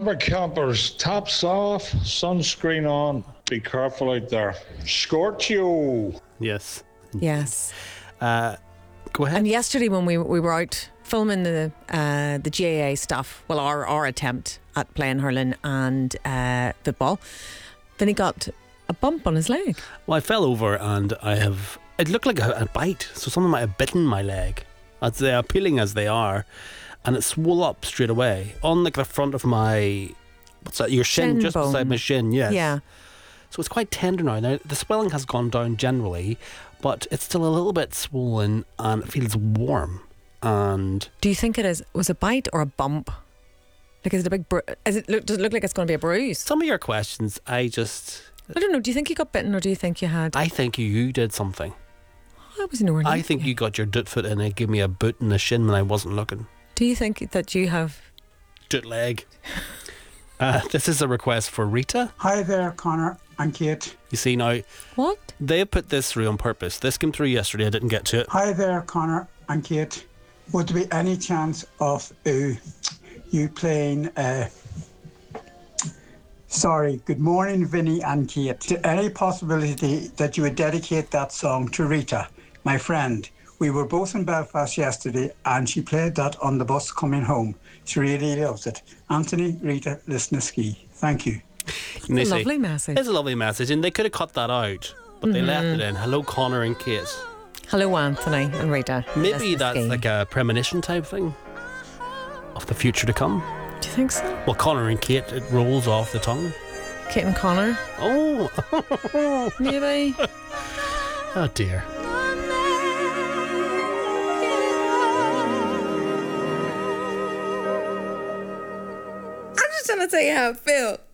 Remember, campers, taps off, sunscreen on. Be careful out there. Scorchio. Yes. Yes. Go ahead. And yesterday when we were out filming the GAA stuff, well, our attempt at playing hurling and football, then he got a bump on his leg. Well, I fell over and it looked like a bite, so something might have bitten my leg. As they are peeling as they are, and it swole up straight away on like the front of my, what's that, your shin just bone. beside my shin, yes. Yeah. So it's quite tender now. Now, the swelling has gone down generally, but it's still a little bit swollen and it feels warm. And Do you think was a bite or a bump? Like, is it a big does it look like it's going to be a bruise? some of your questions, I don't know. Do you think you got bitten or do you think you had? think you did something. I was nowhere near. I think you got your doot foot in and gave me a boot in the shin when I wasn't looking. Do you think that you have? Doot leg. This is a request for Rita. Hi there, Connor and Kate. You see now, What? they put this through on purpose. This came through yesterday. I didn't get to it. Hi there, Connor and Kate. Would there be any chance of you playing... Sorry, good morning, Vinny and Kate. Any possibility that you would dedicate that song to Rita, my friend? We were both in Belfast yesterday and she played that on the bus coming home. She really loves it. Anthony, Rita, Lisnaski. Thank you. And they A say, lovely message. It's a lovely message, and they could have cut that out, but they left it in. Hello, Connor and Kate. Hello, Anthony and Rita. Maybe Lisnaski. that's like a premonition type thing of the future to come. Do you think so? Well, Connor and Kate, it rolls off the tongue. Kate and Connor, Oh, maybe. oh dear. I'm just trying to tell you how I feel.